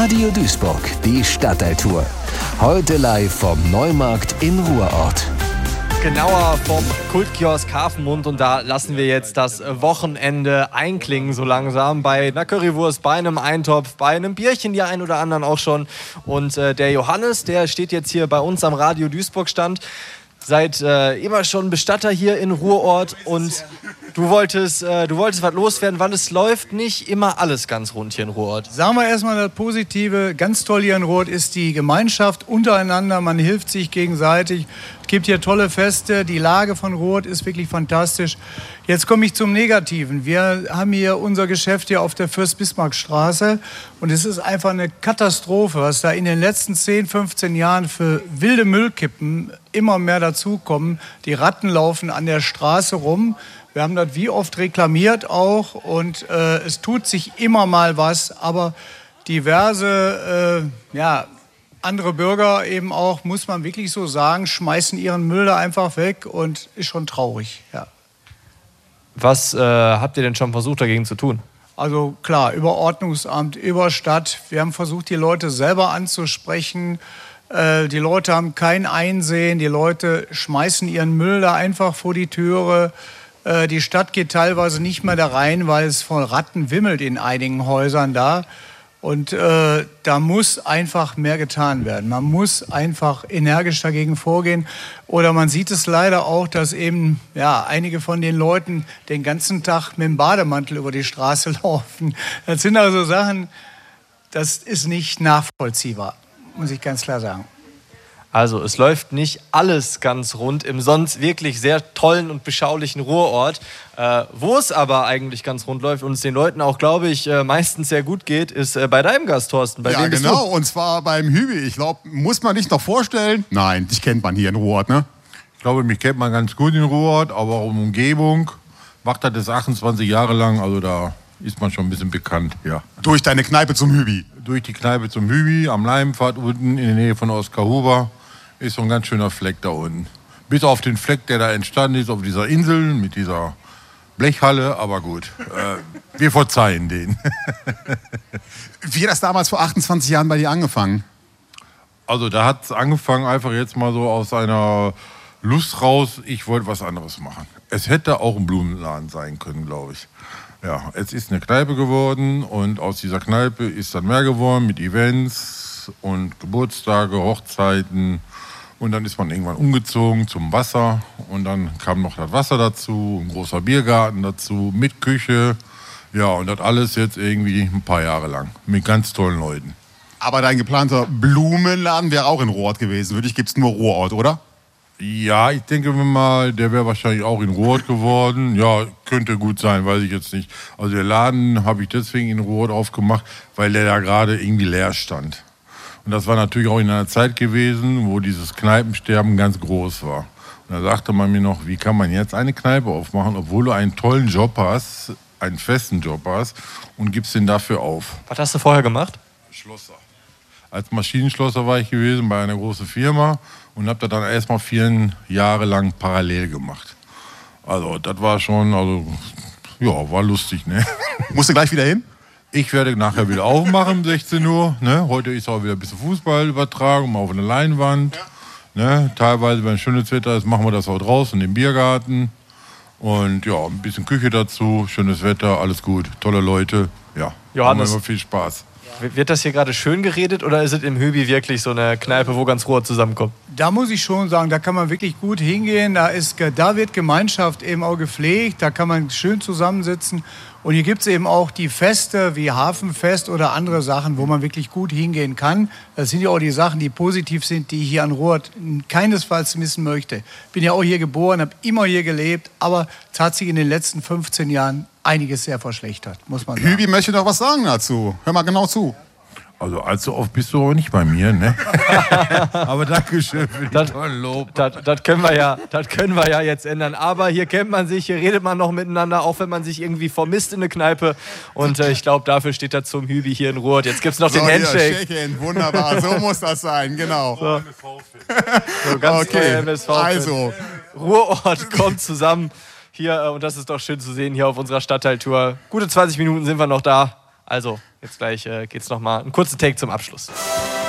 Radio Duisburg, die Stadtteiltour. Heute live vom Neumarkt in Ruhrort. Genauer vom Kultkiosk Hafenmund, und da lassen wir jetzt das Wochenende einklingen so langsam bei einer Currywurst, bei einem Eintopf, bei einem Bierchen, die ein oder anderen auch schon. Und der Johannes, der steht jetzt hier bei uns am Radio Duisburg Stand. Seid immer schon Bestatter hier in Ruhrort, und du wolltest was loswerden, weil es läuft nicht immer alles ganz rund hier in Ruhrort. Sagen wir erstmal das Positive. Ganz toll hier in Ruhrort ist die Gemeinschaft untereinander. Man hilft sich gegenseitig. Es gibt hier tolle Feste. Die Lage von Ruhrort ist wirklich fantastisch. Jetzt komme ich zum Negativen. Wir haben hier unser Geschäft hier auf der Fürst-Bismarck-Straße. Und es ist einfach eine Katastrophe, was da in den letzten 10, 15 Jahren für wilde Müllkippen immer mehr dazukommen. Die Ratten laufen an der Straße rum. Wir haben das wie oft reklamiert auch, und es tut sich immer mal was, aber diverse andere Bürger eben auch, muss man wirklich so sagen, schmeißen ihren Müll da einfach weg, und ist schon traurig. Ja. Was habt ihr denn schon versucht dagegen zu tun? Also klar, über Ordnungsamt, über Stadt. Wir haben versucht, die Leute selber anzusprechen. Die Leute haben kein Einsehen, die Leute schmeißen ihren Müll da einfach vor die Türe. Die Stadt geht teilweise nicht mehr da rein, weil es von Ratten wimmelt in einigen Häusern da. Und da muss einfach mehr getan werden. Man muss einfach energisch dagegen vorgehen. Oder man sieht es leider auch, dass eben einige von den Leuten den ganzen Tag mit dem Bademantel über die Straße laufen. Das sind also Sachen, das ist nicht nachvollziehbar, muss ich ganz klar sagen. Also es läuft nicht alles ganz rund im sonst wirklich sehr tollen und beschaulichen Ruhrort. Wo es aber eigentlich ganz rund läuft und es den Leuten auch, glaube ich, meistens sehr gut geht, ist bei deinem Gast, Thorsten. Bei wem bist genau, du? Und zwar beim Hübi. Ich glaube, muss man dich noch vorstellen? Nein, dich kennt man hier in Ruhrort, ne? Ich glaube, mich kennt man ganz gut in Ruhrort, aber auch in der Umgebung. Macht das 28 Jahre lang, also da ist man schon ein bisschen bekannt, ja. Durch deine Kneipe zum Hübi? Durch die Kneipe zum Hübi, am Leimpfad unten in der Nähe von Oskar-Huber. Ist so ein ganz schöner Fleck da unten. Bis auf den Fleck, der da entstanden ist, auf dieser Insel mit dieser Blechhalle. Aber gut, wir verzeihen den. Wie hat das damals vor 28 Jahren bei dir angefangen? Also da hat es angefangen einfach jetzt mal so aus einer Lust raus. Ich wollte was anderes machen. Es hätte auch ein Blumenladen sein können, glaube ich. Ja, es ist eine Kneipe geworden, und aus dieser Kneipe ist dann mehr geworden mit Events und Geburtstage, Hochzeiten. Und dann ist man irgendwann umgezogen zum Wasser, und dann kam noch das Wasser dazu, ein großer Biergarten dazu, mit Küche. Ja, und das alles jetzt irgendwie ein paar Jahre lang mit ganz tollen Leuten. Aber dein geplanter Blumenladen wäre auch in Ruhrort gewesen. Für dich gibt es nur Ruhrort, oder? Ja, ich denke mal, der wäre wahrscheinlich auch in Ruhrort geworden. Ja, könnte gut sein, weiß ich jetzt nicht. Also der Laden habe ich deswegen in Ruhrort aufgemacht, weil der da gerade irgendwie leer stand. Und das war natürlich auch in einer Zeit gewesen, wo dieses Kneipensterben ganz groß war. Und da sagte man mir noch, wie kann man jetzt eine Kneipe aufmachen, obwohl du einen tollen Job hast, einen festen Job hast, und gibst den dafür auf. Was hast du vorher gemacht? Schlosser. Als Maschinenschlosser war ich gewesen bei einer großen Firma und habe das dann erstmal 4 Jahre lang parallel gemacht. Also das war schon, war lustig, ne? Musst du gleich wieder hin? Ich werde nachher wieder aufmachen um 16 Uhr. Ne? Heute ist auch wieder ein bisschen Fußball übertragen, mal auf eine Leinwand. Ne? Teilweise, wenn schönes Wetter ist, machen wir das auch draußen im Biergarten. Und ja, ein bisschen Küche dazu, schönes Wetter, alles gut, tolle Leute. Ja, Johannes, haben immer viel Spaß. Wird das hier gerade schön geredet, oder ist es im Hübi wirklich so eine Kneipe, wo ganz Ruhr zusammenkommt? Da muss ich schon sagen, da kann man wirklich gut hingehen. Da wird Gemeinschaft eben auch gepflegt, da kann man schön zusammensitzen. Und hier gibt es eben auch die Feste wie Hafenfest oder andere Sachen, wo man wirklich gut hingehen kann. Das sind ja auch die Sachen, die positiv sind, die ich hier an Ruhrort keinesfalls missen möchte. Bin ja auch hier geboren, habe immer hier gelebt, aber es hat sich in den letzten 15 Jahren einiges sehr verschlechtert, muss man sagen. Hübi möchte doch was sagen dazu. Hör mal genau zu. Also allzu oft bist du auch nicht bei mir, ne? Aber danke schön für die tollen Lob. Das können wir ja jetzt ändern. Aber hier kennt man sich, hier redet man noch miteinander, auch wenn man sich irgendwie vermisst in der Kneipe. Und ich glaube, dafür steht er zum Hübi hier in Ruhrort. Jetzt gibt's noch den Handshake. Shake-Hand, wunderbar, so muss das sein, genau. So ganz okay. MSV. Also, Ruhrort kommt zusammen hier, und das ist doch schön zu sehen hier auf unserer Stadtteiltour. Gute 20 Minuten sind wir noch da. Also, jetzt gleich geht's nochmal ein kurzer Take zum Abschluss.